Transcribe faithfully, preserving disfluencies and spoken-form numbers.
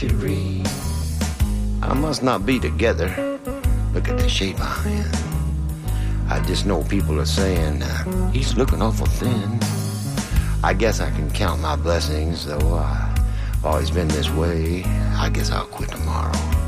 I must not be together. Look at the shape I'm in. I just know people are saying, uh, he's looking awful thin. I guess I can count my blessings, though I've always been this way. I guess I'll quit tomorrow.